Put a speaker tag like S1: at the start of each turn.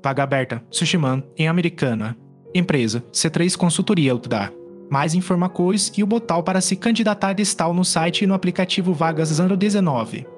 S1: Vaga aberta, Sushiman, em Americana. Empresa, C3 Consultoria Utda. Mais informações e o botão para se candidatar está no site e no aplicativo Vagas 019.